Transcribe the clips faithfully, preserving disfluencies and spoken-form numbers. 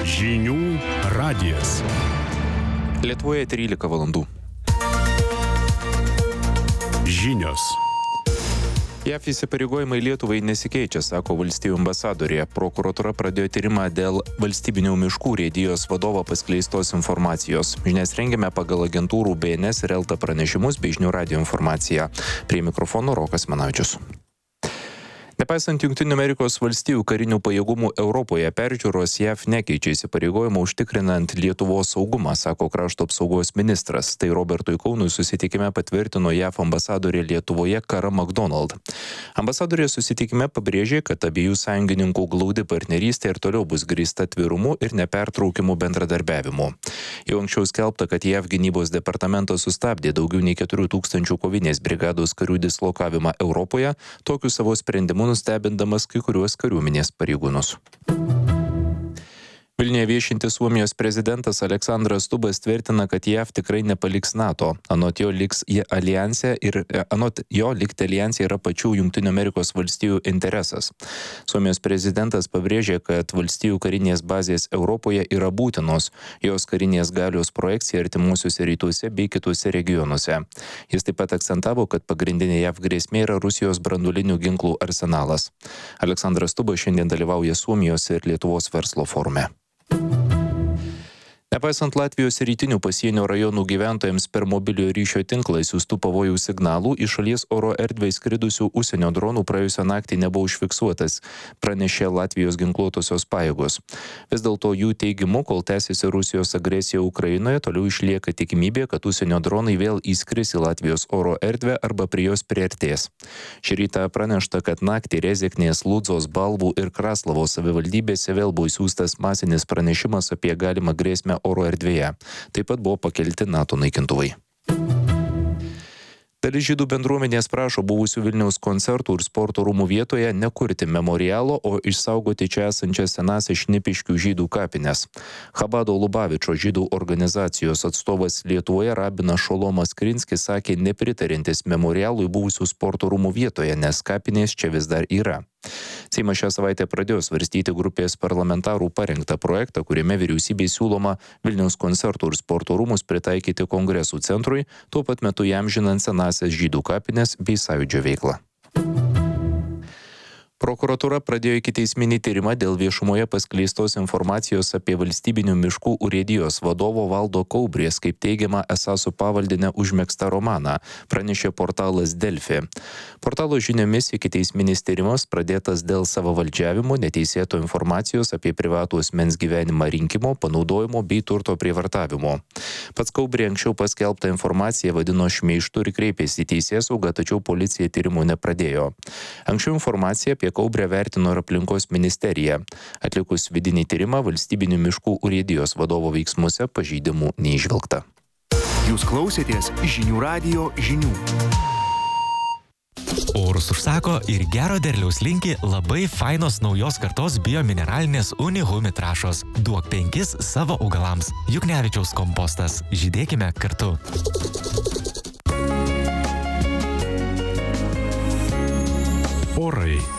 Žinių radijas. Lietuvoje trylika valandų. Žinios. JAV įsipareigojimai Lietuvai nesikeičia, sako valstybių ambasadorė. Prokuratūra pradėjo tyrimą dėl valstybinių miškų urėdijos vadovo paskleistos informacijos. Žinias rengiame pagal agentūrų B N S ir Elta pranešimus bei Žinių radijo informaciją. Prie mikrofono Rokas Manavičius. Nepaisant Jungtinių Amerikos valstijų karinių pajėgumų Europoje peržiūros, JAV nekeičia įsipareigojimų užtikrinant Lietuvos saugumą, sako krašto apsaugos ministras. Tai Robertui Kaunui susitikime patvirtino JAV ambasadorė Lietuvoje Kara McDonald. Ambasadorė susitikime pabrėžė, kad abiejų sąjungininkų glaudi partnerystė ir toliau bus grįsta atvirumu ir nepertraukimu bendradarbiavimu. Jau anksčiau skelbta, kad JAV gynybos departamentas sustabdė daugiau nei keturių tūkstančių kovinės brigados karių dislokavimą Europoje, tokiu savo sprendimu nustebindamas kai kuriuos kariuomenės pareigūnus. Vilniuje viešintis Suomijos prezidentas Aleksandras Stubbas tvirtina, kad JAV tikrai nepaliks NATO. Anot jo liks alijanse ir anot jo likti alijanse yra pačių Jungtinių Amerikos valstijų interesas. Suomijos prezidentas pabrėžė, kad valstijų karinės bazės Europoje yra būtinos, jos karinės galios projekcija artimuosiuose rytuose bei kituose regionuose. Jis taip pat akcentavo, kad pagrindinė JAV grėsmė yra Rusijos branduolinių ginklų arsenalas. Aleksandras Stubbas šiandien dalyvauja Suomijos ir Lietuvos verslo forume. Nepaisant Latvijos rytinių pasienio rajonų gyventojams per mobiliojo ryšio tinklą siųstų pavojų signalų, iš šalies oro erdvę įskridusių užsienio dronų praėjusią naktį nebuvo užfiksuotas, pranešė Latvijos ginkluotosios pajėgos. Vis dėlto jų teigimu, kol tęsiasi Rusijos agresija Ukrainoje, toliau išlieka tikimybė, kad užsienio dronai vėl įskris į Latvijos oro erdvę arba prie jos priartės. Šį rytą pranešta, kad naktį Rezeknės, Ludzos, Balvų ir Kraslavos savivaldybėse vėl buvo įsiųstas masinis pranešimas apie galimą grėsmę oro erdvėje. Taip pat buvo pakelti NATO naikintuvai. Dalis žydų bendruomenės prašo buvusių Vilniaus koncertų ir sporto rūmų vietoje nekurti memorialo, o išsaugoti čia esančias senąsias Šnipiškių žydų kapines. Chabado Lubavičo žydų organizacijos atstovas Lietuvoje Rabinas Šolomas Krinskis sakė nepritarintis memorialui buvusių sporto rūmų vietoje, nes kapinės čia vis dar yra. Seimas šią savaitę pradėjo svarstyti grupės parlamentarų parengtą projektą, kuriame vyriausybei siūloma Vilniaus koncertų ir sporto rūmus pritaikyti kongresų centrui, tuo pat metu įamžinant senąsias žydų kapines bei sąjūdžio veiklą. Prokuratūra pradėjo ikiteisminį tyrimą dėl viešumoje paskleistos informacijos apie valstybinių miškų urėdijos vadovo Valdo Kaubrės, kaip teigiama, esą su pavaldine užmegztą romaną, pranešė portalas Delfi. Portalo žiniomis ikiteisminis tyrimas pradėtas dėl savavaldžiavimo, neteisėto informacijos apie privatų asmens gyvenimą rinkimo, panaudojimo bei turto prievartavimo. Pats Kaubrė anksčiau paskelbtą informaciją vadino šmeižtu ir kreipėsi į teisėsaugą, tačiau policija tyrimų nepradėjo. Anksčiau informacija apie Kaubrę vertino ir aplinkos ministerija. Atlikus vidinį tyrimą, valstybinių miškų urėdijos vadovo veiksmuose pažeidimų neįžvelgta. Jūs klausėtės Žinių radijo žinių. Orus užsako ir gero derliaus linki labai fainos naujos kartos biomineralinės Unihumi trąšos. Duok penkis savo augalams. Juknevičiaus kompostas. Žydėkime kartu. Orai.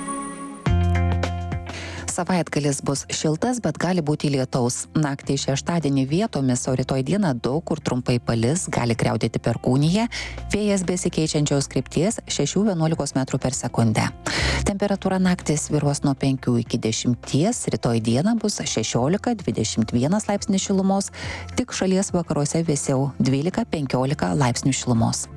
Savaitgalis bus šiltas, bet gali būti lietaus. Naktį šeštadienį vietomis, o rytoj dieną daug kur trumpai palis, gali griaudėti perkūnija, vėjas besikeičiančios krypties šešių vienuolikos metrų per sekundę. Temperatūra naktį svyruos nuo penkių iki dešimties, rytoj dieną bus šešiolika dvidešimt vienas laipsnis šilumos, tik šalies vakaruose vėsiau dvylika penkiolika laipsnių šilumos.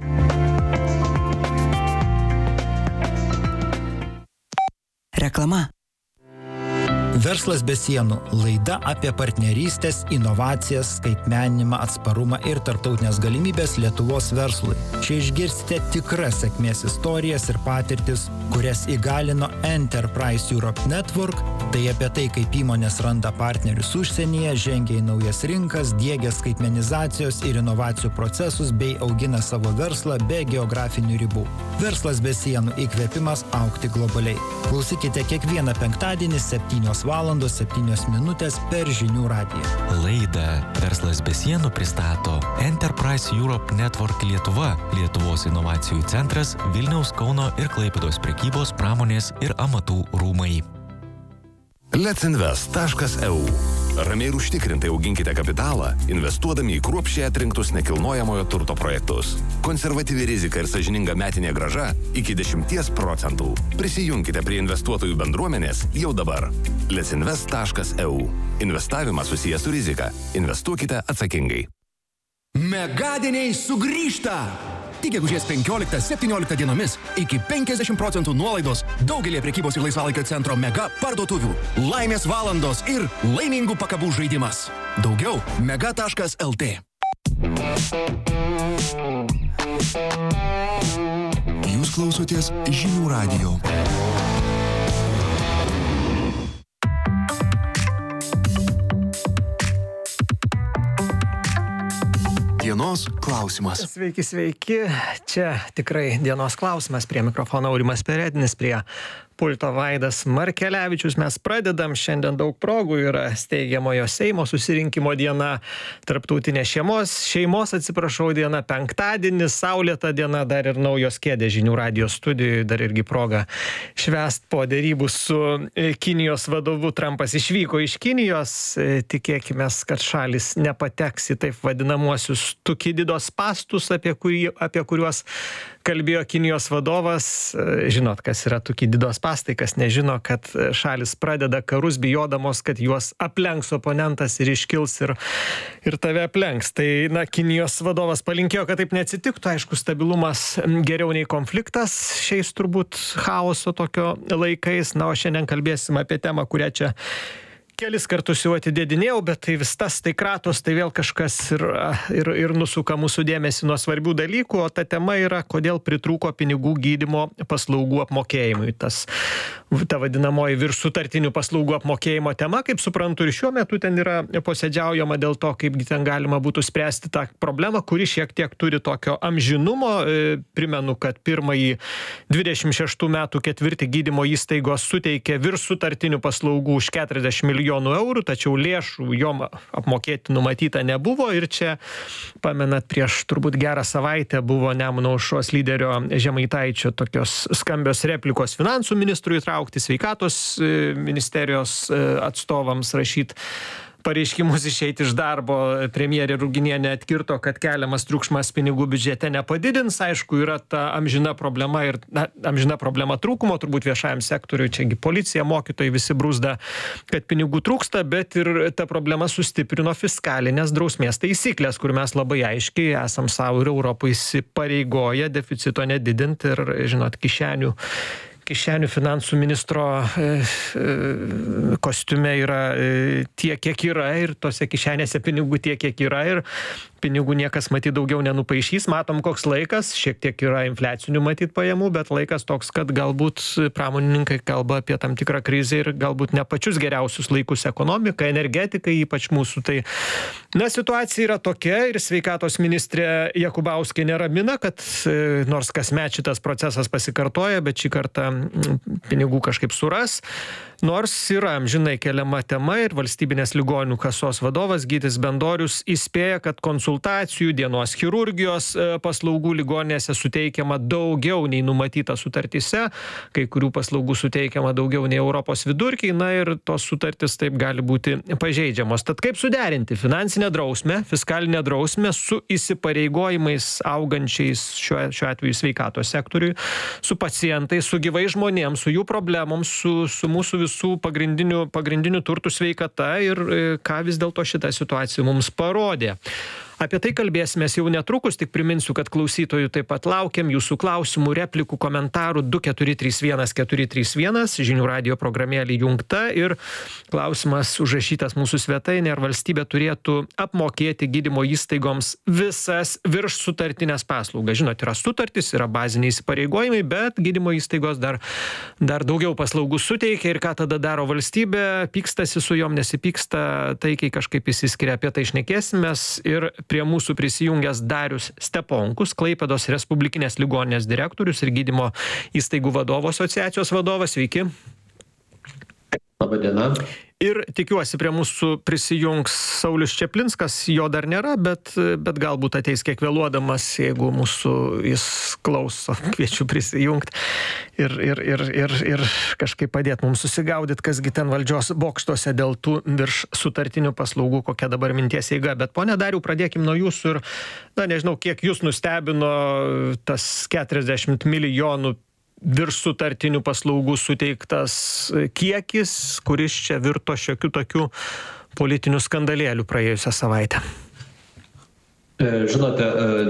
Reklama. Verslas be sienų – laida apie partnerystės, inovacijas, skaitmeninimą, atsparumą ir tarptautinės galimybės Lietuvos verslui. Čia išgirsite tikras sėkmės istorijas ir patirtis, kurias įgalino Enterprise Europe Network, tai apie tai, kaip įmonės randa partnerius užsienyje, žengia į naujas rinkas, diegia skaitmenizacijos ir inovacijų procesus bei augina savo verslą be geografinių ribų. Verslas be sienų – įkvėpimas augti globaliai. Klausykite kiekvieną penktadienį septynios valandos septynios minutės per Žinių radiją. Laidą Verslas be sienų pristato Enterprise Europe Network Lietuva, Lietuvos inovacijų centras, Vilniaus, Kauno ir Klaipėdos prekybos, pramonės ir amatų rūmai. letsinvest taškas e u Ramiai ir užtikrintai auginkite kapitalą, investuodami į kruopščiai atrinktus nekilnojamojo turto projektus. Konservatyvi rizika ir sąžininga metinė grąža iki dešimties procentų. Prisijunkite prie investuotojų bendruomenės jau dabar. letsinvest taškas e u. Investavimas susijęs su rizika. Investuokite atsakingai. Megadieniai sugrįžta! Tik gegužės penkioliktą septynioliktą dienomis iki penkiasdešimt procentų nuolaidos daugelį prekybos ir laisvalaikio centro Mega parduotuvių. Laimės valandos ir laimingų pakabų žaidimas. Daugiau mega taškas el tė. Jūs klausotės Žinių radijo. Dienos klausimas. Sveiki, sveiki. Čia tikrai dienos klausimas. Prie mikrofono Aurimas Peredinis, prie pulto Vaidas Markelevičius. Mes pradedam. Šiandien daug progų yra steigiamojo Seimo susirinkimo diena, tarptautinė šeimos, šeimos, atsiprašau, diena, penktadienis, saulėta diena, dar ir naujos kėdės Žinių radijo studijoje, dar irgi proga švęst po dėrybų su Kinijos vadovu. Trumpas išvyko iš Kinijos. Tikėkime, kad šalis nepateks į taip vadinamuosius tukididos spastus, apie, kurį, apie kuriuos kalbėjo Kinijos vadovas. Žinot, kas yra tukididos spastai, kas nežino, kad šalis pradeda karus bijodamos, kad juos aplenks oponentas ir iškils ir, ir tave aplenks. Tai, na, Kinijos vadovas palinkėjo, kad taip neatsitiktų. Aišku, stabilumas geriau nei konfliktas šiais turbūt chaoso tokio laikais. Na, o šiandien kalbėsim apie temą, kurią čia kelis kartus jau atidėdinėjau, bet tai vis tas, tai kratos, tai vėl kažkas ir, ir, ir nusuka mūsų dėmesį nuo svarbių dalykų, o ta tema yra, kodėl pritrūko pinigų gydymo paslaugų apmokėjimui. Tas, ta vadinamoji virš sutartinių paslaugų apmokėjimo tema, kaip suprantu, ir šiuo metu ten yra posėdžiaujama dėl to, kaip ten galima būtų spręsti tą problemą, kuri šiek tiek turi tokio amžinumo. Primenu, kad pirmąjį dvidešimt šeštų metų ketvirtį gydymo įstaigos suteikė virš sutartinių paslaugų už keturiasdešimt milijonų eurų, tačiau lėšų jom apmokėti numatyta nebuvo. Ir čia, pamenat, prieš turbūt gerą savaitę buvo Nemuno aušros lyderio Žemaitaičio tokios skambios replikos finansų ministrui įtraukti, sveikatos ministerijos atstovams rašyti pareiškimus išeiti iš darbo. Premjerė Ruginienė atkirto, kad keliamas triukšmas pinigų biudžete nepadidins. Aišku, yra ta amžina problema ir na, amžina problema trūkumo, turbūt viešajam sektoriui, čiagi policija, mokytojai visi brūzda, kad pinigų trūksta, bet ir ta problema sustiprino fiskalinės drausmės taisyklės, kur mes labai aiškiai esam savo ir Europai įsipareigoję deficito nedidinti ir, žinot, kišenių kišenių finansų ministro e, e, kostiume yra e, tiek, kiek yra, ir tose kišenėse pinigų tiek, kiek yra, ir pinigų niekas matyt daugiau nenupaišys. Matom, koks laikas, šiek tiek yra infliacinių matyt pajamų, bet laikas toks, kad galbūt pramonininkai kalba apie tam tikrą krizę ir galbūt ne pačius geriausius laikus ekonomikai, energetikai, ypač mūsų. Tai, na, situacija yra tokia ir sveikatos ministrė Jakubauskienė neramina, kad e, nors kasmet šitas procesas pasikartoja, bet šį kartą pinigų kažkaip suras. Nors yra amžinai keliama tema ir valstybinės ligonių kasos vadovas Gytis Bendorius įspėja, kad konsultacijų, dienos chirurgijos paslaugų ligoninėse suteikiama daugiau nei numatyta sutartyse, kai kurių paslaugų suteikiama daugiau nei Europos vidurkiai, na ir tos sutartys taip gali būti pažeidžiamos. Tad kaip suderinti finansinę drausmę, fiskalinę drausmę su įsipareigojimais augančiais šiuo, šiuo atveju sveikatos sektoriui, su pacientais, su gyvai žmonėms, su jų problemom, su, su mūsų visų pagrindinių, pagrindinių turtų sveikata ir ką vis dėlto šitą situaciją mums parodė. Apie tai kalbėsimės jau netrukus, tik priminsiu, kad klausytojų taip pat laukiam jūsų klausimų, replikų, komentarų du keturi trys vienas keturi trys vienas, Žinių radijo programėlė įjungta ir klausimas užrašytas mūsų svetainėje, ar valstybė turėtų apmokėti gydymo įstaigoms visas virš sutartinės paslaugas. Žinot, yra sutartys, yra baziniai įsipareigojimai, bet gydymo įstaigos dar, dar daugiau paslaugų suteikia ir ką tada daro valstybė, pykstasi su jom, nesipyksta, taikiai kažkaip įsiskiria, apie tai šnekėsimės. Ir prie mūsų prisijungęs Darius Steponkus, Klaipėdos Respublikinės ligoninės direktorius ir gydymo įstaigų vadovų asociacijos vadovas. Sveiki. Labą dieną. Ir tikiuosi prie mūsų prisijungs Saulius Čeplinskas, jo dar nėra, bet, bet galbūt ateis kiek vėluodamas, jeigu mūsų jis klauso, kviečiu prisijungti ir, ir, ir, ir, ir kažkaip padėti mums susigaudyti, kasgi ten valdžios bokštuose dėl tų virš sutartinių paslaugų, kokia dabar minties eiga. Bet pone Dariau, pradėkim nuo jūsų ir, na nežinau, kiek jūs nustebino tas keturiasdešimt milijonų virš sutartinių paslaugų suteiktas kiekis, kuris čia virto šiokių tokių politinių skandalėlių praėjusią savaitę. Žinote,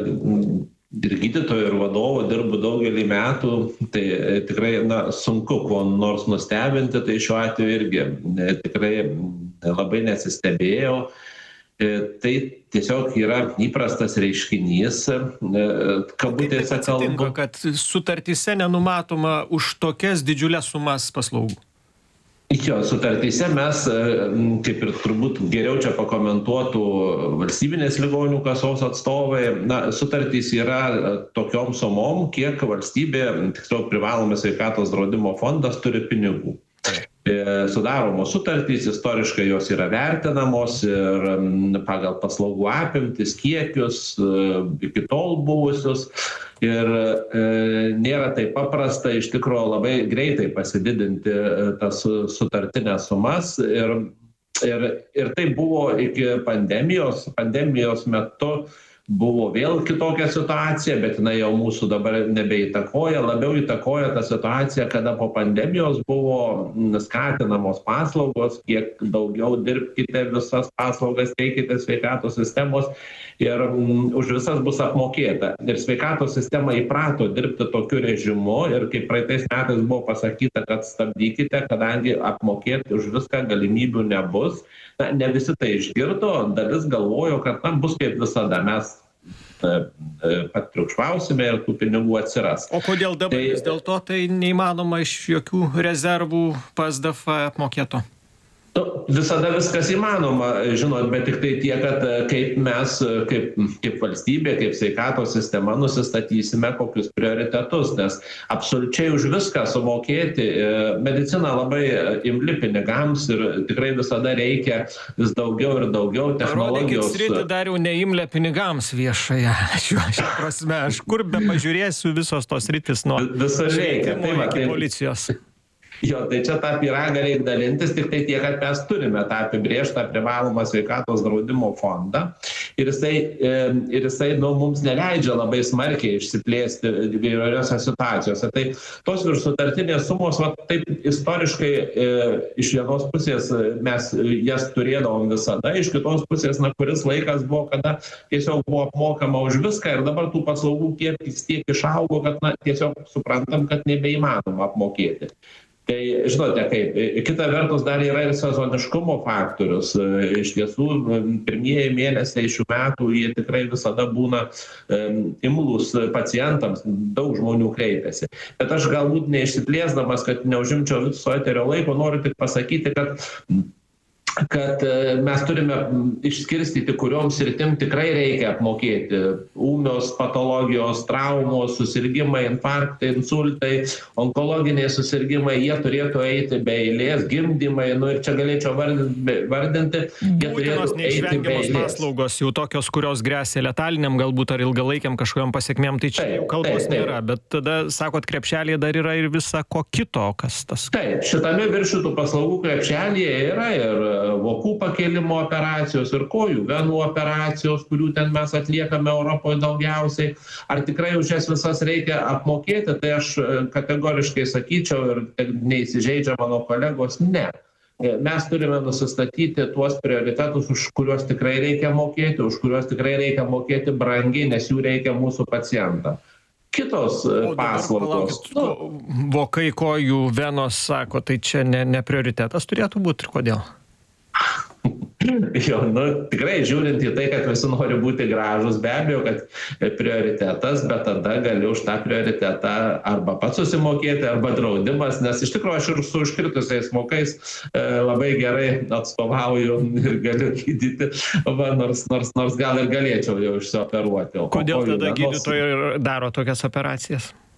ir gydytojų, ir vadovų dirbu daugelį metų, tai tikrai na, sunku kuo nors nustebinti, tai šiuo atveju irgi tikrai labai nesistebėjau. Tai tiesiog yra įprastas reiškinys, kabutėse kalbu. Kad sutartyse nenumatoma už tokias didžiulės sumas paslaugų? Jo, sutartyse mes, kaip ir turbūt geriau čia pakomentuotų valstybinės ligonių kasos atstovai, na, sutartys yra tokiom sumom, kiek valstybė, tiksliau privalomas sveikatos draudimo fondas turi pinigų. Sudaromos sutartys, istoriškai jos yra vertinamos ir pagal paslaugų apimtis, kiekius, iki tol buvusius. Ir e, nėra taip paprasta iš tikrųjų labai greitai pasididinti tas sutartinės sumas. Ir, ir, ir tai buvo iki pandemijos. Pandemijos metu buvo vėl kitokia situacija, bet jinai jau mūsų dabar nebeįtakoja. Labiau įtakoja ta situacija, kada po pandemijos buvo skatinamos paslaugos, kiek daugiau dirbkite visas paslaugas, teikite sveikatos sistemos ir mm, už visas bus apmokėta. Ir sveikatos sistema įprato dirbti tokiu režimu ir kaip praeitais metais buvo pasakyta, kad stabdykite, kadangi apmokėti už viską galimybių nebus. Na, ne visi tai išgirdo, dalis galvojo, kad na, bus kaip visada, mes pat triukšmausime ir tų pinigų atsiras. O kodėl dabar tai, vis dėlto tai neįmanoma iš jokių rezervų P S D F apmokėto? Nu, visada viskas įmanoma, žinot, bet tik tai tiek, kad kaip mes, kaip, kaip valstybė, kaip sveikatos sistema nusistatysime kokius prioritetus, nes absoliučiai už viską sumokėti, medicina labai imli pinigams ir tikrai visada reikia vis daugiau ir daugiau technologijos. Parodykit sritį dar jau neimlę pinigams viešąją, šiuo prasme, aš kur be pažiūrėsiu visos tos sritis nuo švietimo iki policijos. Jo, tai čia tą pyragą reikia dalintis, tik tai tiek, kad mes turime tą apibrėžtą privalomą sveikatos draudimo fondą ir jisai, ir jisai nu, mums neleidžia labai smarkiai išsiplėsti įvairiose situacijose. Tai tos viršsutartinės sumos, va, taip istoriškai e, iš vienos pusės mes jas turėdavom visada, iš kitos pusės, na, kuris laikas buvo, kada tiesiog buvo apmokama už viską ir dabar tų paslaugų kiekis tiek išaugo, kad na, tiesiog suprantam, kad nebeįmanoma apmokėti. Tai žinote kaip, kita vertus dar yra ir sezoniškumo faktorius. Iš tiesų, pirmieji mėnesiai šių metų jie tikrai visada būna um, imlūs pacientams, daug žmonių kreipiasi. Bet aš galbūt neišsiplėsdamas, kad neužimčiau viso eterio laiko, noriu tik pasakyti, kad kad mes turime išskirstyti, kuriom sritim tikrai reikia apmokėti. Ūmios patologijos, traumos, susirgimai, infarktai, insultai, onkologiniai susirgimai, jie turėtų eiti be eilės, gimdymai, nu ir čia galėčiau vardinti, vardinti jie būtinos neišvengiamos paslaugos, jau tokios, kurios grėsia letaliniam galbūt ar ilgalaikiam kažkokiam pasiekmėm, tai čia taip, jau kalbos taip, taip. nėra, bet tada, sakot, krepšelėje dar yra ir visa ko kito, kas tas. Taip, šitame viršytų paslaugų krepšelėje yra ir vokų pakėlimo operacijos ir kojų venų operacijos, kurių ten mes atliekame Europoje daugiausiai. Ar tikrai už jas visas reikia apmokėti, tai aš kategoriškai sakyčiau ir neįsižeidžia mano kolegos, ne. Mes turime nusistatyti tuos prioritetus, už kuriuos tikrai reikia mokėti, už kuriuos tikrai reikia mokėti brangiai, nes jų reikia mūsų pacientam. Kitos o paslaugos. Nu, vokai, kojų, venos, sako, tai čia ne, ne prioritetas turėtų būti ir kodėl? Jo, nu, tikrai žiūrint į tai, kad visi nori būti gražus, be abejo, kad prioritetas, bet tada gali už tą prioritetą arba pats susimokėti, arba draudimas, nes iš tikrųjų aš ir su užkritusiais vokais e, labai gerai atstovauju ir galiu gydyti, va, nors, nors, nors gal ir galėčiau jau išsioperuoti. Kodėl tada gydytojai daro tokias operacijas?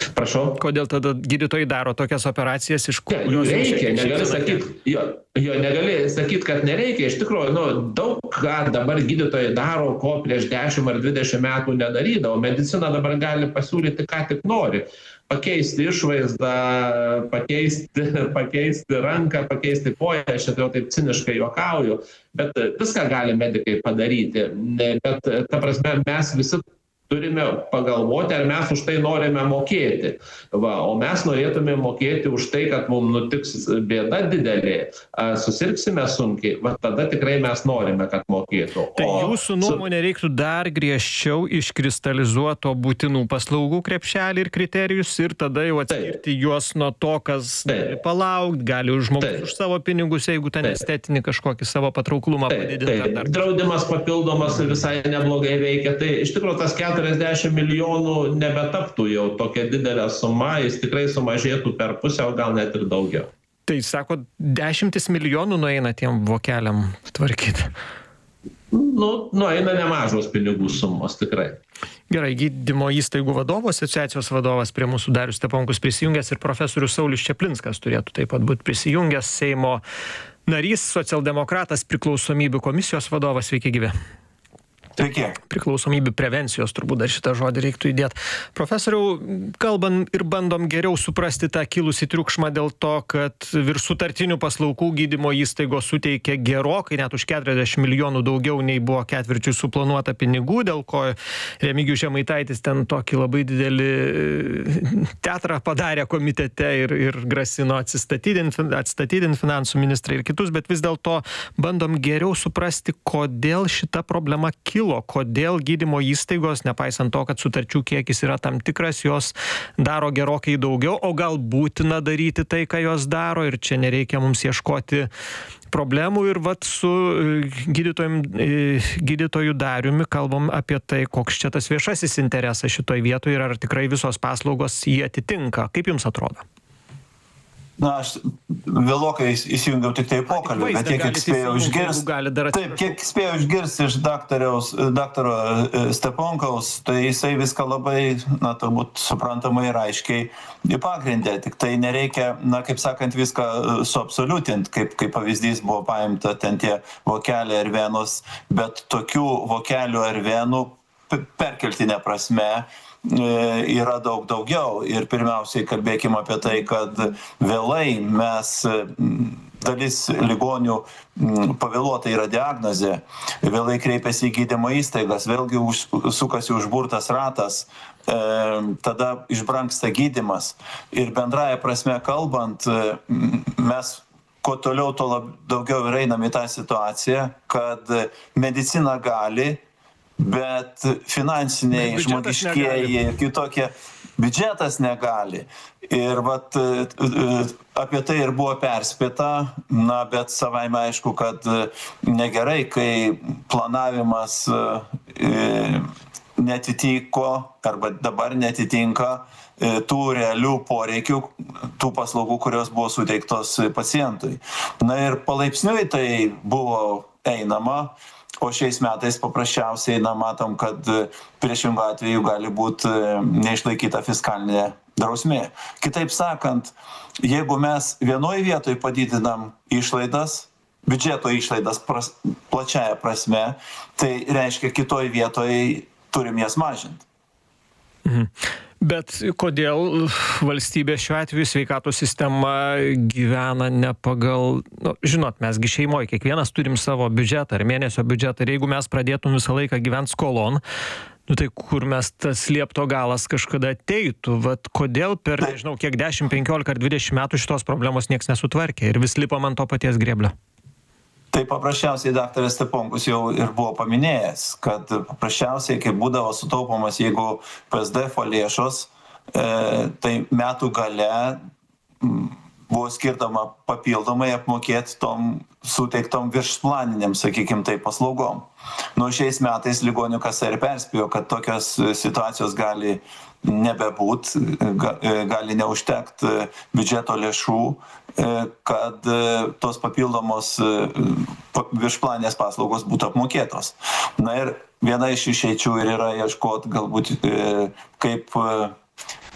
Prašau. Kodėl tada gydytojai daro tokias operacijas, iš kur... Jų reikia, negali sakyti, jo, jo negali sakyti, kad nereikia. Iš tikrųjų, nu, daug ką dabar gydytojai daro, ko prieš dešimt ar dvidešimt metų nedarydavo. Medicina dabar gali pasiūlyti, ką tik nori. Pakeisti išvaizdą, pakeisti, pakeisti ranką, pakeisti koją, aš jau taip ciniškai juokauju, bet viską gali medikai padaryti. Bet, ta prasme, mes visi turime pagalvoti, ar mes už tai norime mokėti. Va, o mes norėtume mokėti už tai, kad mums nutiks bėda didelė, susirgsime sunkiai, va tada tikrai mes norime, kad mokėtų. Tai jūsų nuomonė reiktų dar griežčiau iškristalizuoto būtinų paslaugų krepšelį ir kriterijus ir tada jau atskirti Taip. Juos nuo to, kas gali palaukti, gali žmogus už savo pinigus, jeigu ten Taip. Estetinį kažkokį savo patrauklumą padidinti. Dar... Draudimas papildomas visai neblogai veikia. Tai iš tikrųjų tas keturiasdešimt milijonų nebetaptų jau tokia didelė suma, jis tikrai sumažėtų per pusę, o gal net ir daugiau. Tai sako, dešimtis milijonų nueina tiem vokeliam tvarkyti. Nu, nueina nemažos pinigų sumos, tikrai. Gerai, gydymo įstaigų vadovų asociacijos vadovas prie mūsų Darius Steponkus prisijungęs ir profesorius Saulius Čaplinskas turėtų taip pat būti prisijungęs, Seimo narys, socialdemokratas, priklausomybių komisijos vadovas. Sveiki gyvi. Sveiki. Priklausomybių prevencijos, turbūt dar šitą žodį reiktų įdėti. Profesoriau, kalbam ir bandom geriau suprasti tą kilusį triukšmą dėl to, kad virš sutartinių paslaugų gydymo įstaigos suteikia gerokai, net už keturiasdešimt milijonų daugiau nei buvo ketvirčiui suplanuota pinigų, dėl ko Remigijus Žemaitaitis ten tokį labai didelį teatrą padarė komitete ir, ir grasino atsistatydinti, atstatydinti finansų ministrą ir kitus, bet vis dėlto bandom geriau suprasti, kodėl šita problema kilo. Kodėl gydymo įstaigos, nepaisant to, kad sutarčių kiekis yra tam tikras, jos daro gerokai daugiau, o gal būtina daryti tai, ką jos daro, ir čia nereikia mums ieškoti problemų. Ir vat su gydytoju Dariumi kalbam apie tai, koks čia tas viešasis interesas šitoj vietoje ir ar tikrai visos paslaugos jį atitinka. Kaip jums atrodo? Na, aš vėlokai įsijungiau tik tai pokalbį, bet tiek, kiek spėjau išgirsti, taip, kiek spėjau išgirsti iš daktaro Steponkaus, tai jisai viską labai, na, turbūt suprantamai ir aiškiai pagrindė, tik tai nereikia, na, kaip sakant, viską suabsoliutinti, kaip, kaip pavyzdys buvo paimta ten tie vokeliai ar venos, bet tokių vokelių ar venų perkeltinė prasme yra daug daugiau. Ir pirmiausiai kalbėkime apie tai, kad vėlai mes, dalis ligonių pavėluota yra diagnozė, vėlai kreipiasi į gydymo įstaigas, vėlgi už, sukasi užburtas ratas, e, tada išbrangsta gydymas. Ir bendraja prasme kalbant, mes kuo toliau, to lab, daugiau ir einam į tą situaciją, kad medicina gali, bet finansiniai, žmogiškieji ir kitokie biudžetas negali. Ir vat apie tai ir buvo perspėta, na, bet savaime aišku, kad negerai, kai planavimas netitiko arba dabar netitinka tų realių poreikių, tų paslaugų, kurios buvo suteiktos pacientui. Na ir palaipsniui tai buvo einama. O šiais metais paprasčiausiai, na, matom, kad priešingų atveju gali būti neišlaikyta fiskalinė drausmė. Kitaip sakant, jeigu mes vienoje vietoje padidinam išlaidas, biudžeto išlaidas pras, plačiaja prasme, tai reiškia kitoje vietoje turim jas mažinti. Mhm. Bet kodėl valstybė šiuo atveju sveikatos sistema gyvena ne pagal, nu, žinot, mesgi šeimoje kiekvienas turim savo biudžetą ar mėnesio biudžetą, ir jeigu mes pradėtum visą laiką gyventi skolon, nu tai kur mes tas liepto galas kažkada ateitų, vat kodėl per, nežinau, kiek dešimt, penkiolika ar dvidešimt metų šitos problemos nieks nesutvarkė ir vis lipam ant to paties grėblio? Tai paprasčiausiai daktaras Steponkus jau ir buvo paminėjęs, kad paprasčiausiai, kai būdavo sutaupomas, jeigu P S D F O lėšos, e, tai metų gale m, buvo skirtama papildomai apmokėti tom suteiktom viršplaniniam, sakykim, tai paslaugom. Nu, šiais metais ligonių kasa ir perspėjo, kad tokios situacijos gali nebebūt, gali neužtekt biudžeto lėšų, kad tos papildomos viršplanės paslaugos būtų apmokėtos. Na ir viena iš išeičių ir yra ieškoti galbūt kaip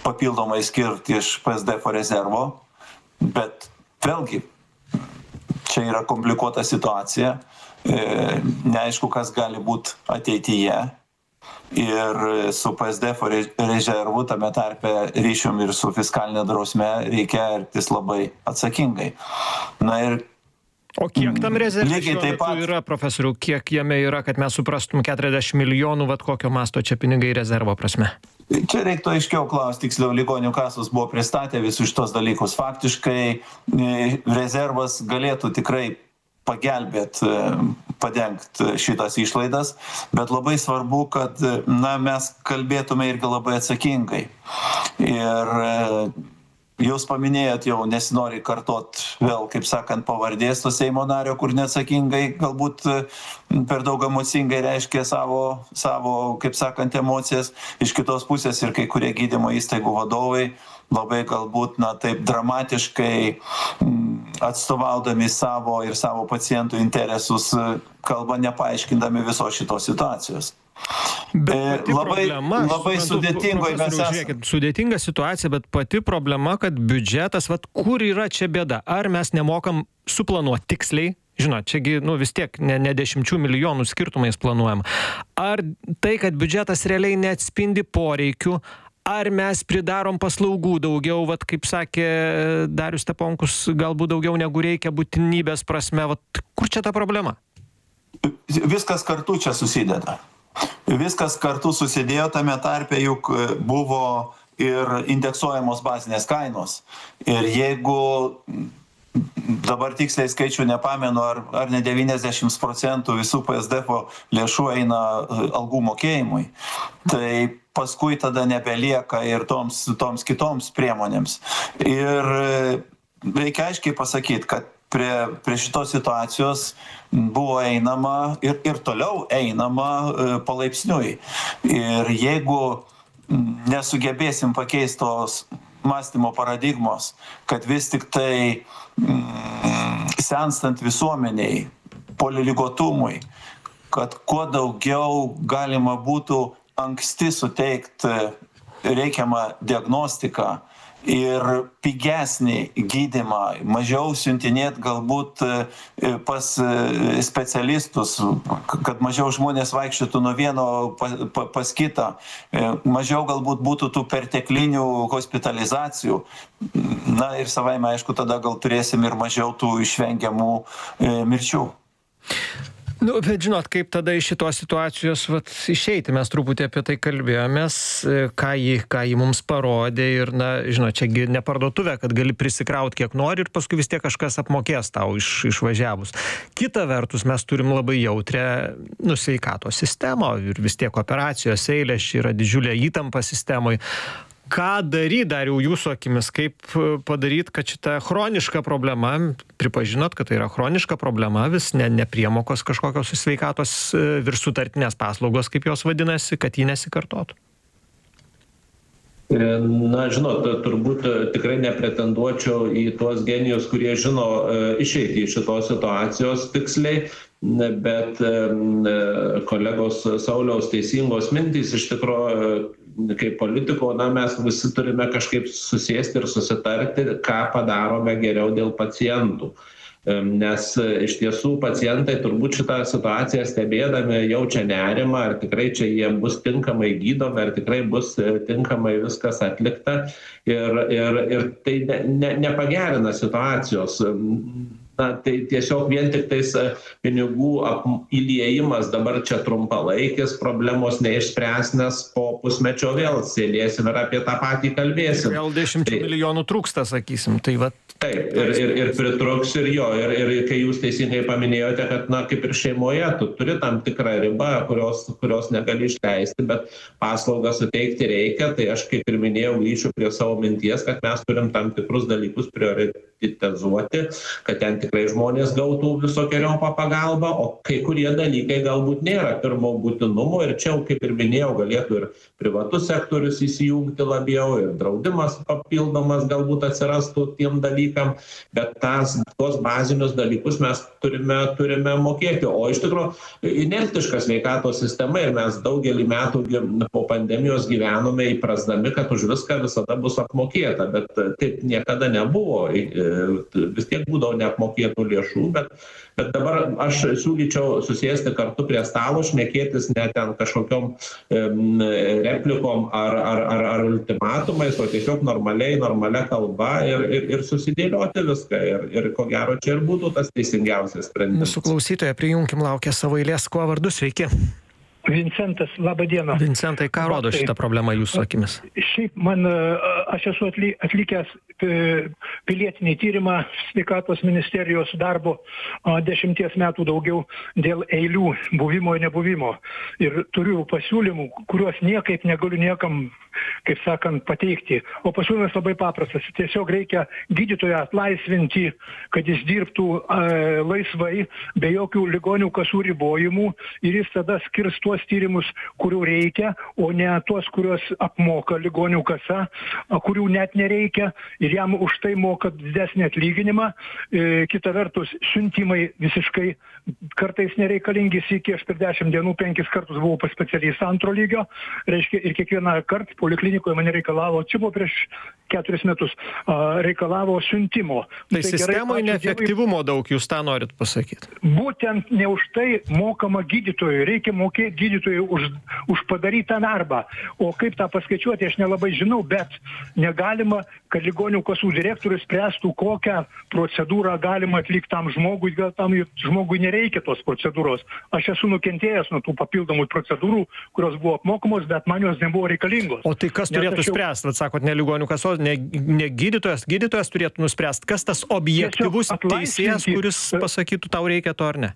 papildomai skirti iš P S D F rezervo, bet vėlgi, čia yra komplikuota situacija, neaišku, kas gali būti ateityje. Ir su P S D F rezervu, tame tarpe ryšium ir su fiskalinė drausme, reikia elgtis labai atsakingai. Na ir O kiek tam rezerve šiuo metu pat... yra, profesoriau, kiek jame yra, kad mes suprastum keturiasdešimt milijonų, vat kokio masto čia pinigai rezervo prasme? Čia reiktų aiškiau klausti, tiksliau, ligonių kasos buvo pristatę visus šitos dalykus. Faktiškai rezervas galėtų tikrai pagelbėti, padengti šitas išlaidas, bet labai svarbu, kad na, mes kalbėtume irgi labai atsakingai. Ir jūs paminėjot, jau nesinori kartot vėl, kaip sakant, pavardės to Seimo nario, kur neatsakingai, galbūt per daug emocingai reiškia savo, savo, kaip sakant, emocijas. Iš kitos pusės ir kai kurie gydymo įstaigų vadovai labai galbūt, na, taip dramatiškai atstovaudami savo ir savo pacientų interesus kalba nepaaiškindami visos šitos situacijos. Bet labai, problema, labai sudėtingai mes esame. Sudėtinga situacija, bet pati problema, kad biudžetas, vat, kur yra čia bėda? Ar mes nemokam suplanuoti tiksliai? Žinot, čiagi nu, vis tiek ne, ne dešimčių milijonų skirtumais planuojam. Ar tai, kad biudžetas realiai neatspindi poreikių, ar mes pridarom paslaugų daugiau, vat, kaip sakė Darius Steponkus, galbūt daugiau negu reikia būtinybės prasme, vat, kur čia ta problema? Viskas kartu čia susideda. Viskas kartu susidėjo, tame tarpe juk buvo ir indeksuojamos bazinės kainos. Ir jeigu dabar tiksliai skaičių nepamenu, ar, ar ne devyniasdešimt procentų visų P S D F lėšų eina algų mokėjimui, tai paskui tada nebelieka ir toms, toms kitoms priemonėms. Ir reikia aiškiai pasakyti, kad prie, prie šitos situacijos buvo einama ir, ir toliau einama palaipsniui. Ir jeigu nesugebėsim pakeisti tos mąstymo paradigmos, kad vis tik tai mm, senstant visuomeniai, poliligotumui, kad kuo daugiau galima būtų anksti suteikti reikiamą diagnostiką ir pigesnį gydymą, mažiau siuntinėti galbūt pas specialistus, kad mažiau žmonės vaikščiotų nuo vieno pas kitą, mažiau galbūt būtų tų perteklinių hospitalizacijų. Na ir savaime, aišku, tada gal turėsim ir mažiau tų išvengiamų mirčių. Nu, bet žinot, kaip tada iš šitos situacijos vat, išeiti, mes truputį apie tai kalbėjomės, ką jį, ką jį mums parodė ir, na, žinot, čiagi ne parduotuvė, kad gali prisikrauti kiek nori ir paskui vis tiek kažkas apmokės tau iš, išvažiavus. Kita vertus, mes turim labai jautrę, nu, sveikatos sistemą ir vis tiek operacijos eilės, čia yra didžiulė įtampa sistemoje. Ką daryti, Dariau, jūsų akimis, kaip padaryti, kad šita chroniška problema, pripažinot, kad tai yra chroniška problema, vis ne, nepriemokos kažkokios sveikatos virš sutartinės paslaugos, kaip jos vadinasi, kad ji nesikartotų? Na, žinot, turbūt tikrai nepretenduočiau į tuos genijus, kurie žino išeiti iš šitos situacijos tiksliai, bet kolegos Sauliaus teisingos mintys iš tikrųjų kaip politiko, na, mes visi turime kažkaip susėsti ir susitarti, ką padarome geriau dėl pacientų. Nes iš tiesų pacientai turbūt šitą situaciją stebėdami jaučia nerimą, ar tikrai čia jie bus tinkamai gydomi, ar tikrai bus tinkamai viskas atlikta ir, ir, ir tai ne, ne, nepagerina situacijos. Na, tai tiesiog vien tik tais pinigų įliejimas dabar čia trumpalaikis, problemos neišspręs, nes po pusmečio vėl sėdėsim ir apie tą patį kalbėsim. Vėl dešimt tai, milijonų trūksta, sakysim, tai va. Taip, ir, ir, ir pritruks ir jo, ir, ir kai jūs teisingai paminėjote, kad, na, kaip ir šeimoje, tu turi tam tikrą ribą, kurios, kurios negali išleisti, bet paslaugą suteikti reikia, tai aš kaip ir minėjau, grįšiu prie savo minties, kad mes turim tam tikrus dalykus prioritetus prioritezuoti, kad ten tikrai žmonės gautų visokiojopą pagalbą, o kai kurie dalykai galbūt nėra pirmo būtinumo ir čia, kaip ir minėjau, galėtų ir privatus sektorius įsijungti labiau ir draudimas papildomas galbūt atsirastų tiem dalykam, bet tas, tos bazinius dalykus mes turime, turime mokėti. O iš tikrųjų, inertiška sveikatos sistema ir mes daugelį metų po pandemijos gyvenome įprasdami, kad už viską visada bus apmokėta, bet taip niekada nebuvo, vis tiek būdavo neapmokėtų lėšų, bet, bet dabar aš siūlyčiau susėsti kartu prie stalo, šnekėtis ne ten kažkokiom um, replikom ar, ar, ar, ar ultimatumais, o tiesiog normaliai, normalia kalba ir, ir, ir susidėlioti viską. Ir, ir ko gero čia ir būtų tas teisingiausias sprendimas. Mūsų klausytoja, prijunkim, laukia savo eilės. Kuo vardu, sveiki? Vincentas, laba diena. Vincentai, ką rodo šitą problemą jūsų akimis? Šiaip man, aš esu atlikęs pilietinį tyrimą sveikatos ministerijos darbo dešimties metų daugiau dėl eilių buvimo ir nebuvimo. Ir turiu pasiūlymų, kuriuos niekaip negaliu niekam, kaip sakant, pateikti. O pasiūlymas labai paprastas. Tiesiog reikia gydytoją atlaisvinti, kad jis dirbtų e, laisvai, be jokių ligonių kasų ribojimų ir jis tada skirs tuos tyrimus, kurių reikia, o ne tuos, kuriuos apmoka ligonių kasa, kurių net nereikia ir jam už tai moka didesnį atlyginimą. E, kita vertus, siuntimai visiškai kartais nereikalingi, iki aš per dešimt dienų penkis kartus buvau pas specialistą antro lygio, reiškia, ir kiekvieną kartą poliklinikoje mane reikalavo, čia buvo prieš keturis metus, reikalavo siuntimo. Tai, tai sistemoje neefektyvumo daug, jūs tą norit pasakyti? Būtent ne už tai mokama gydytojui, reikia mokėti gydytojui už, už padarytą darbą. O kaip tą paskaičiuoti, aš nelabai žinau, bet negalima, kad ligonių kasų direktorius spręstų, kokią procedūrą galima atlikti tam žmogui, gal tam žmogui nereikia tos procedūros. Aš esu nukentėjęs nuo tų papildomų procedūrų, kurios buvo apmokamos, bet man jos nebuvo reikalingos. O tai kas turėtų jau... spręsti, vat sakot, ne ligonių kasos, ne, ne gydytojas, gydytojas turėtų nuspręsti, kas tas objektyvus teisėjas, kuris pasakytų, tau reikia to ar ne?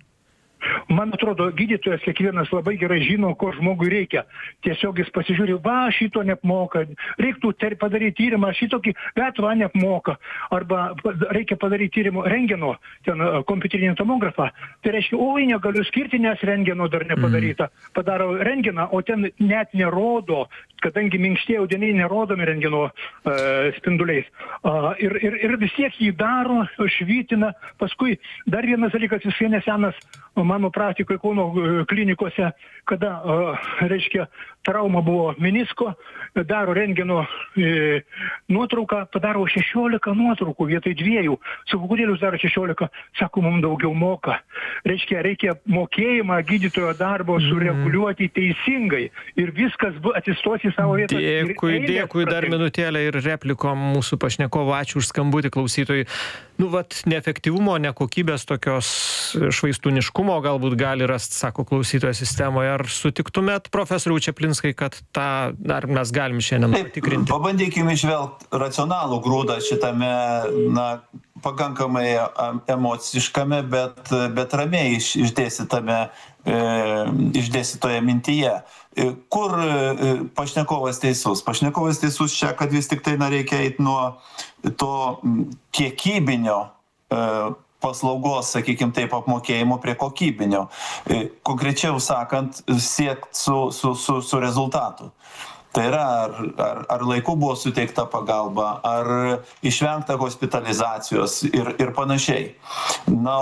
Man atrodo, gydytojas kiekvienas labai gerai žino, ko žmogui reikia. Tiesiog jis pasižiūri, va, šito neapmoka, reiktų padaryti tyrimą, šitokį, bet va, neapmoka. Arba reikia padaryti tyrimą rentgeno, ten kompiuterinį tomografą. Tai reiškia, oi, negaliu skirti, nes rentgeno dar nepadaryta. Padaro rentgeną, o ten net nerodo, kadangi minkštieji audiniai nerodomi rentgeno uh, spinduliais. Uh, ir, ir, ir vis tiek jį daro, švytina. Paskui dar vienas dalykas, visai nesenas, mano praktikoje Kauno klinikose, kada, uh, reiškia, trauma buvo menisko, daro rentgeno e, nuotrauką, padaro šešiolika nuotraukų vietoj dviejų. Sakau, kodėl jūs daro šešiolika? Sako, mums daugiau moka. Reiškia, reikia mokėjimą gydytojo darbo sureguliuoti teisingai ir viskas atsistos į savo vietą. Dėkui, dėkui, dar minutėlę ir replikom mūsų pašnekovo. Ačiū už skambutį klausytojui. Nu, vat, neefektyvumo, nekokybės tokios švaistūniškumo galbūt gali rasti, sako klausytojo sistemoje. Ar sutiktumėt, profesoriau Čeplinskai, kad tą dar mes galim šiandien patikrinti? Pabandykime išvelgti racionalų grūdą šitame, na, pakankamai emociškame, bet, bet ramiai išdėstytame, e, išdėstytoje mintyje. Kur pašnekovas teisus? Pašnekovas teisus čia, kad vis tik tai na, reikia eiti nuo to kiekybinio e, paslaugos, sakykime taip, apmokėjimo prie kokybinio. Konkrečiau sakant, siekt su, su, su, su rezultatu. Tai yra, ar, ar, ar laiku buvo suteikta pagalba, ar išvengta hospitalizacijos ir, ir panašiai. Na,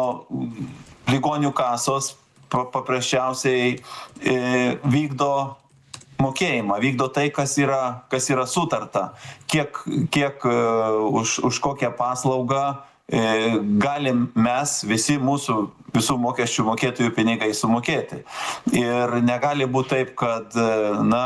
o ligonių kasos paprasčiausiai e, vykdo mokėjimą, vykdo tai, kas yra, kas yra sutarta, kiek, kiek uh, už, už kokią paslaugą uh, galim mes visi mūsų visų mokesčių mokėtojų pinigai sumokėti. Ir negali būti taip, kad, uh, na,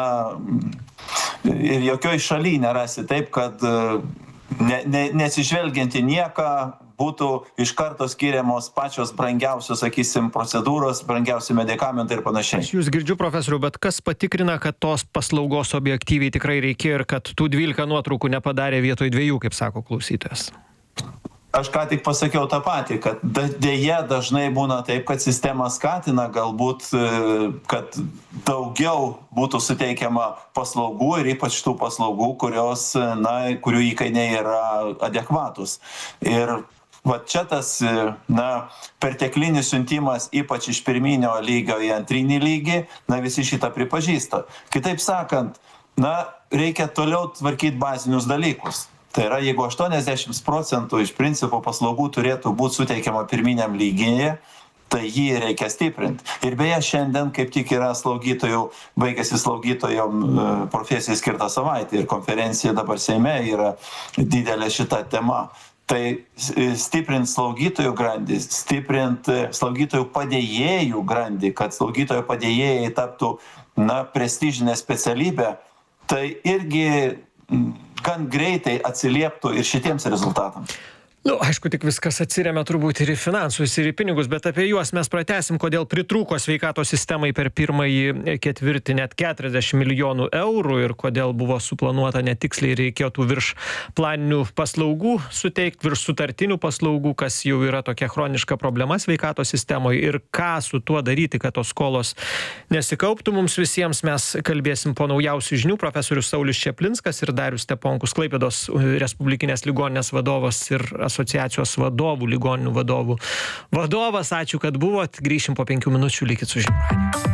ir jokioj šaly nerasi taip, kad uh, ne, ne, nesižvelgiant į nieką, būtų iš karto skiriamos pačios brangiausios, sakysim, procedūros, brangiausi medikamentai ir panašiai. Aš jūs girdžiu, profesoriau, bet kas patikrina, kad tos paslaugos objektyviai tikrai reikėjo ir kad tų dvylika nuotraukų nepadarė vietoj dviejų, kaip sako klausytojas? aš ką tik pasakiau tą patį, kad dėja dažnai būna taip, kad sistema skatina galbūt, kad daugiau būtų suteikiama paslaugų ir ypač tų paslaugų, kurios, na, kurių įkainiai yra adekvatus. Ir va čia tas, na, perteklinis siuntimas ypač iš pirminio lygio į antrinį lygį, na, visi šitą pripažįsta. Kitaip sakant, na, reikia toliau tvarkyti bazinius dalykus. Tai yra, jeigu aštuoniasdešimt procentų iš principo paslaugų turėtų būti suteikiama pirminiam lygyje, tai jį reikia stiprinti. Ir beje, šiandien kaip tik yra slaugytojų, baigėsi slaugytojom profesijai skirta savaitė ir konferencija dabar Seime yra didelė šita tema. Tai stiprint slaugytojų grandį, stiprint slaugytojų padėjėjų grandį, kad slaugytojų padėjėjai taptų, na, prestižinė specialybė, tai irgi gan greitai atsilieptų ir šitiems rezultatams. Nu, aišku, tik viskas atsiremia turbūt ir į finansus, ir į pinigus, bet apie juos mes pratęsim, kodėl pritrūko sveikatos sistemai per pirmąjį ketvirtį net keturiasdešimt milijonų eurų ir kodėl buvo suplanuota netiksliai, reikėtų virš planinių paslaugų suteikti, virš sutartinių paslaugų, kas jau yra tokia chroniška problema sveikatos sistemoje ir ką su tuo daryti, kad tos skolos nesikauptų mums visiems. Mes kalbėsim po naujausių žinių. Profesorius Saulius Čeplinskas ir Darius Steponkus, Klaipėdos Respublikinės ligoninės vadovas ir asociacijos vadovų, ligoninių vadovų vadovas. Ačiū, kad buvot. Grįšim po penkių minučių. Likit su žinių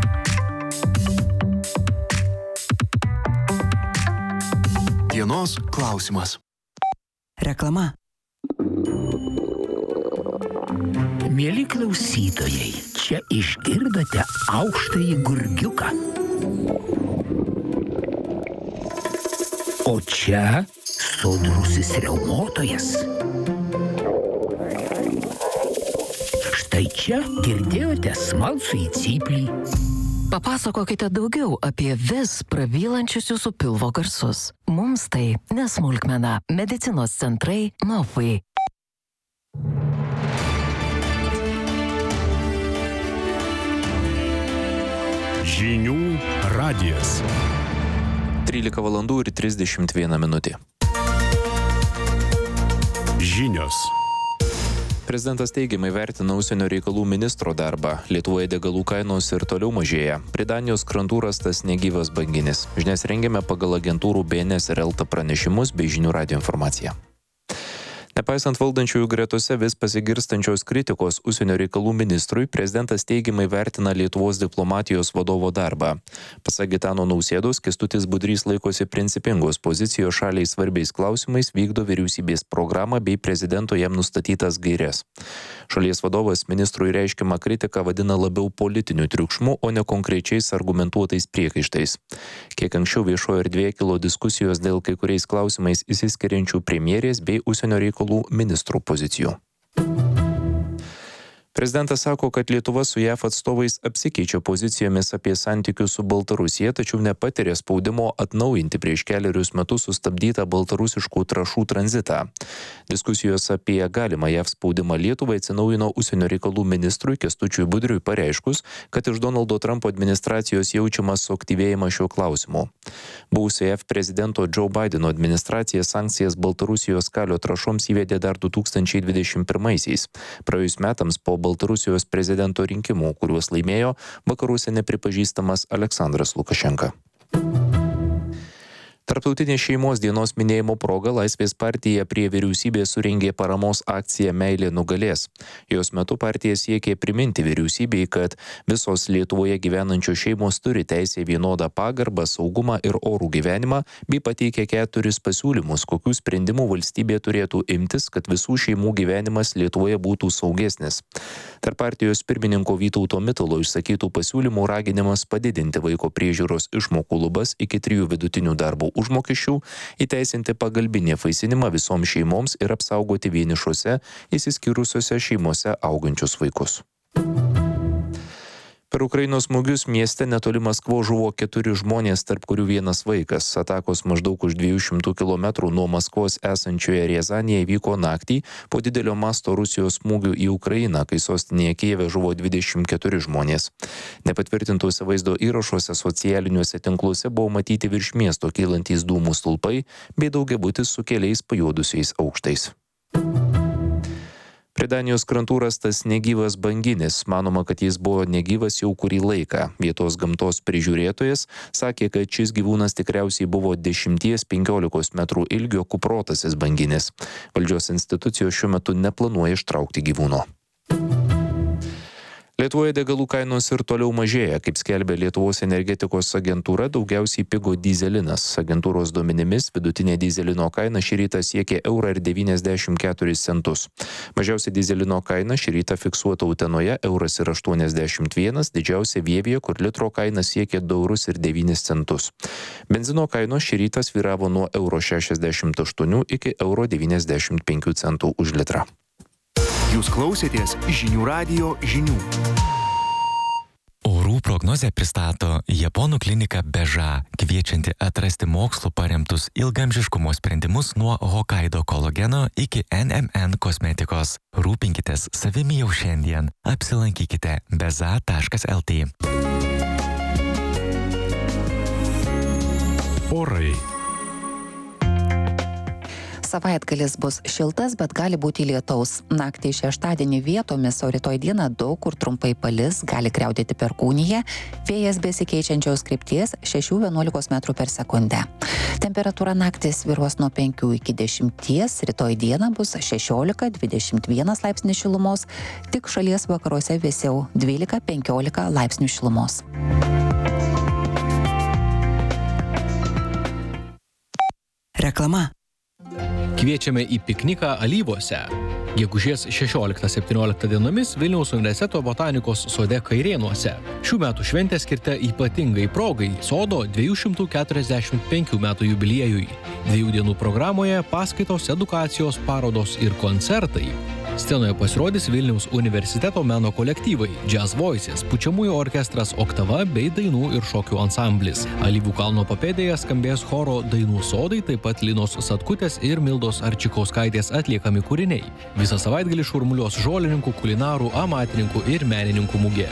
radiju. Dienos klausimas. Reklama. Mieli klausytojai, čia išgirdote aukštąjį gurgiuką. O čia sodrusis riaumotojas. Štai čia girdėjote smalsųjį cyplį. Papasakokite daugiau apie vis prabylančius jūsų pilvo garsus. Mums tai nesmulkmena. Medicinos centrai Nofai. Žinių radijas. trylika valandų ir trisdešimt viena minutė. Žinios. Prezidentas teigiamai vertina užsienio reikalų ministro darbą. Lietuvoje degalų kainos ir toliau mažėja. Prie Danijos krantų rastas negyvas banginis. Žinias rengiame pagal agentūrų B N S ir Elta pranešimus bei žinių radijo informaciją. Nepaisant valdančiųjų gretose vis pasigirstančios kritikos užsienio reikalų ministrui, prezidentas teigiamai vertina Lietuvos diplomatijos vadovo darbą. Pasak Gitano Nausėdos, Kęstutis Budrys laikosi principingos pozicijos šaliai svarbiais klausimais, vykdo vyriausybės programą bei prezidento jam nustatytas gaires. Šalies vadovas ministrui reiškiamą kritiką vadina labiau politiniu triukšmu, o ne konkrečiais argumentuotais priekaištais. Kiek anksčiau viešoje erdvėje kilo diskusijos dėl kai kuriais klausimais išsiskiriančių premjerės bei užsienio reikalų ministrų pozicijų. Prezidentas sako, kad Lietuva su J A V atstovais apsikeičia pozicijomis apie santykius su Baltarusija, tačiau nepatiria spaudimo atnaujinti prieš keliarius metus sustabdytą baltarusiškų trąšų tranzitą. Diskusijos apie galimą J A V spaudimą Lietuvai atsinaujino užsienio reikalų ministrui Kęstučiui Budriui pareiškus, kad iš Donaldo Trumpo administracijos jaučiamas suaktyvėjimas šiuo klausimu. Buvusio J A V prezidento Joe Bideno administracija sankcijas Baltarusijos kalio trąšoms įvedė dar du tūkstančiai dvidešimt pirmaisiais. Praėjus metams po Baltarusijos prezidento rinkimų, kuriuos laimėjo vakaruose nepripažįstamas Aleksandras Lukašenka. Tarptautinės šeimos dienos minėjimo proga Laisvės partija prie vyriausybės surengė paramos akciją Meilė nugalės. Jos metu partija siekė priminti vyriausybei, kad visos Lietuvoje gyvenančios šeimos turi teisę vienodą pagarbą, saugumą ir orų gyvenimą, bei pateikė keturis pasiūlymus, kokių sprendimų valstybė turėtų imtis, kad visų šeimų gyvenimas Lietuvoje būtų saugesnis. Tarp partijos pirmininko Vytauto Mitalo išsakytų pasiūlymų raginimas padidinti vaiko priežiūros išmokų lubas iki trijų vidutinių darbo užmokesčių, įteisinti pagalbinį apvaisinimą visoms šeimoms ir apsaugoti vienišose, išsiskyrusiose šeimose augančius vaikus. Per Ukrainos smūgius mieste netoli Maskvos žuvo keturi žmonės, tarp kurių vienas vaikas. Atakos maždaug už dviejų šimtų kilometrų nuo Maskvos esančioje Riazanėje vyko naktį po didelio masto Rusijos smūgių į Ukrainą, kai sostinėje Kijeve žuvo dvidešimt keturi žmonės. Nepatvirtintuose vaizdo įrašuose socialiniuose tinkluose buvo matyti virš miesto kylantys dūmų stulpai bei daugiabutis su keliais pajuodusiais aukštais. Prie Danijos krantų rastas negyvas banginis. Manoma, kad jis buvo negyvas jau kurį laiką. Vietos gamtos prižiūrėtojas sakė, kad šis gyvūnas tikriausiai buvo dešimties penkiolikos metrų ilgio kuprotasis banginis. Valdžios institucijos šiuo metu neplanuoja ištraukti gyvūno. Lietuvoje degalų kainos ir toliau mažėja. Kaip skelbia Lietuvos energetikos agentūra, daugiausiai pigo dyzelinas. Agentūros duomenimis vidutinė dyzelino kaina šį rytą siekė eurą ir devyniasdešimt keturis centus. Mažiausia dyzelino kaina šį rytą fiksuota Utenoje euras ir aštuoniasdešimt vienas, didžiausia Vievyje, kur litro kaina siekė du eurus ir devynis centus. Benzino kainos šį rytą svyravo nuo euro šešiasdešimt aštuonių iki euro devyniasdešimt penkių centų už litrą. Jūs klausėtės Žinių radijo žinių. Orų prognozę pristato Japonų klinika Beža, kviečianti atrasti mokslu paremtus ilgamžiškumo sprendimus nuo Hokkaido kolageno iki N M N kosmetikos. Rūpinkitės savimi jau šiandien. Apsilankykite beza taškas el tė. Orai. Savaitgalis bus šiltas, bet gali būti lietaus. Naktį šeštadienį vietomis, o rytoj dieną daug kur trumpai palis, gali kriaudėti perkūnija, vėjas besikeičiančios krypties šešių vienuolikos metrų per sekundę. Temperatūra naktį svyruos nuo penkių iki dešimties, rytoj dieną bus šešiolika dvidešimt vienas laipsnis šilumos, tik šalies vakaruose vėsiau dvylika penkiolika laipsnių šilumos. Reklama. Kviečiame į pikniką Alyvuose. Gegužės šešioliktą septynioliktą dienomis Vilniaus universiteto botanikos sode Kairėnuose. Šių metų šventė skirta ypatingai progai sodo dviejų šimtų keturiasdešimt penkių metų jubiliejui. Dviejų dienų programoje paskaitos, edukacijos, parodos ir koncertai. Scenoje pasirodys Vilniaus universiteto meno kolektyvai Jazz Voices, pučiamųjų orkestras Oktava bei dainų ir šokių ansamblis. Alyvų kalno papėdėje skambės choro Dainų sodai, taip pat Linos Satkutės ir Mildos Arčikauskaitės atliekami kūriniai. Visą savaitgalį šurmuliuos žolininkų, kulinarų, amatininkų ir menininkų mugė.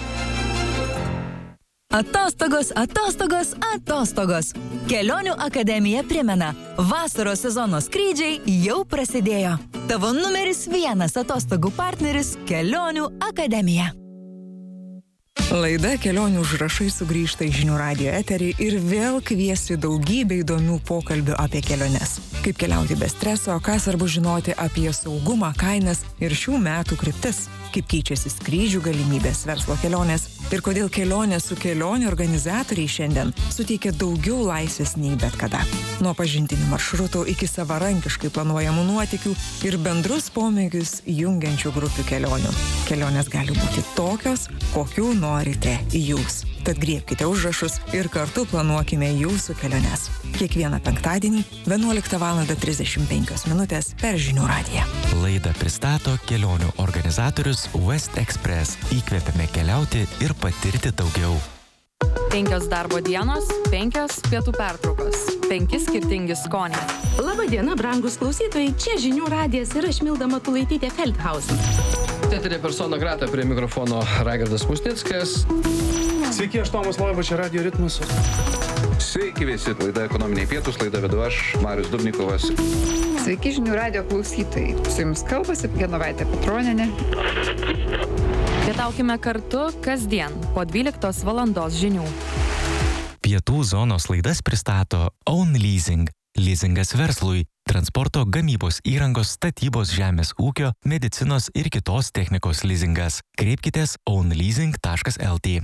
Atostogos, atostogos, atostogos. Kelionių akademija primena, vasaros sezono skrydžiai jau prasidėjo. Tavo numeris vienas atostogų partneris – Kelionių akademija. Laida Kelionių užrašai sugrįžta į Žinių radijo eterį ir vėl kviesi daugybę įdomių pokalbių apie keliones. Kaip keliauti be streso, ką svarbu žinoti apie saugumą, kainas ir šių metų kryptis. Kaip keičiasi skrydžių galimybės, verslo kelionės ir kodėl kelionė su kelionių organizatoriai šiandien suteikia daugiau laisvės nei bet kada. Nuo pažintinių maršrutų iki savarankiškai planuojamų nuotykių ir bendrus pomėgius jungiančių grupių kelionių. Kelionės gali būti tokios, kokių norite jūs. Tad griebkite užrašus ir kartu planuokime jūsų keliones. Kiekvieną penktadienį vienuoliktą valandą trisdešimt penkios minutės per Žinių radiją. Laidą pristato kelionių organizatorius West Express. Įkvepiame keliauti ir patirti daugiau. Penkios darbo dienos, penkios pietų pertraukos, penki skirtingi skoniai. Labą dieną, brangus klausytojai, čia Žinių radijas ir aš Milda Matulaitytė Feldhausen. Teterė persona grata, prie mikrofono Raigardas Musnickas. Sveiki, aš Tomas Loiba, čia Radio Ritmas. Sveiki visi, laida Ekonominiai pietūs, laidą vedu aš, Marius Dubnikovas. Sveiki, Žinių radijo klausytojai. Su jums kalbasi Genovaitė Petronienė. Pietaukime kartu kasdien po dvyliktos valandos žinių. Pietų zonos laidas pristato Own Leasing. Leasingas verslui, transporto, gamybos įrangos, statybos, žemės ūkio, medicinos ir kitos technikos leasingas. Kreipkitės own leasing taškas el tė.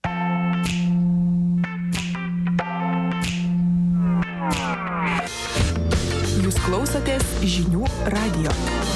Jūs klausotės Žinių radijo.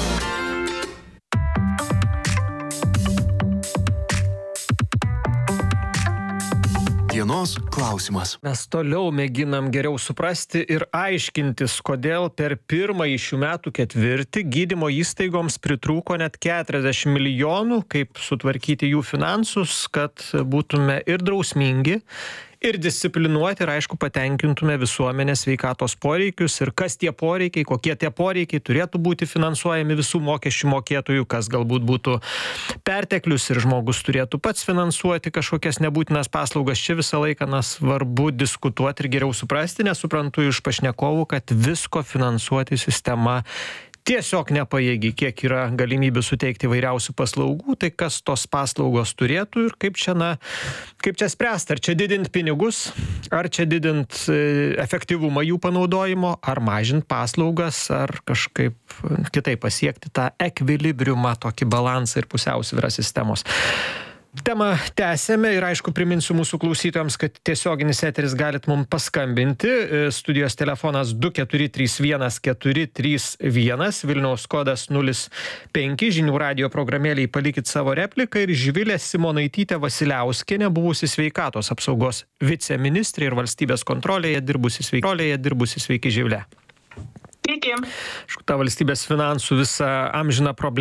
Dienos klausimas. Mes toliau mėginam geriau suprasti ir aiškintis, kodėl per pirmąjį šių metų ketvirtį gydymo įstaigoms pritrūko net keturiasdešimt milijonų, kaip sutvarkyti jų finansus, kad būtume ir drausmingi, ir disciplinuoti, ir aišku patenkintume visuomenės sveikatos poreikius ir kas tie poreikiai, kokie tie poreikiai turėtų būti finansuojami visų mokesčių mokėtojų, kas galbūt būtų perteklius ir žmogus turėtų pats finansuoti kažkokias nebūtinas paslaugas. Čia visą laiką na, svarbu diskutuoti ir geriau suprasti, nes suprantu iš pašnekovų, kad visko finansuoti sistema tiesiog nepajėgi, kiek yra galimybių suteikti įvairiausių paslaugų, tai kas tos paslaugos turėtų ir kaip čia, na, kaip čia spręsti, ar čia didint pinigus, ar čia didint efektyvumą jų panaudojimo, ar mažint paslaugas, ar kažkaip kitaip pasiekti tą ekvilibriumą, tokį balansą ir pusiausvyrą sistemos. Temą tęsėme ir aišku priminsiu mūsų klausytojams, kad tiesioginis eteris galit mums paskambinti. Studijos telefonas du keturi trys vienas keturi trys vienas, Vilniaus kodas nulis penki, žinių radijo programėlėje palikit savo repliką ir Živilė Simonaitytė Vasiliauskienė, buvusi sveikatos apsaugos viceministrė ir valstybės kontrolėje dirbusi sveikolėje, dirbusi sveiki Živilė. Sveiki. Ta valstybės finansų visa amžina problema